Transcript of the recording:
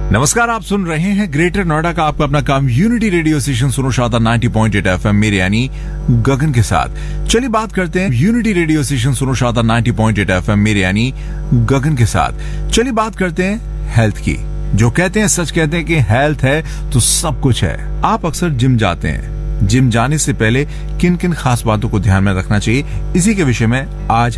नमस्कार, आप सुन रहे हैं ग्रेटर नोएडा का आपका अपना कम्युनिटी रेडियो स्टेशन सुनो शादा 90.8 एफएम मेरे यानी गगन के साथ। चलिए बात करते हैं यूनिटी रेडियो स्टेशन सुनो शादा 90.8 एफएम मेरे यानी गगन के साथ। चलिए बात करते हैं हेल्थ की। जो कहते हैं सच कहते हैं कि हेल्थ है तो सब कुछ है। आप अक्सर जिम जाते हैं। जिम जाने से पहले किन किन खास बातों को ध्यान में रखना चाहिए, इसी के विषय में आज